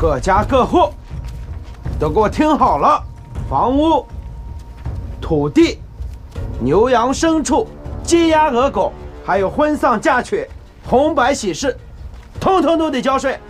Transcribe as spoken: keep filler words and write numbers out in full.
各家各户都给我听好了，房屋、土地、牛羊牲畜、鸡鸭鹅狗，还有婚丧嫁娶、红白喜事，通通都得交税。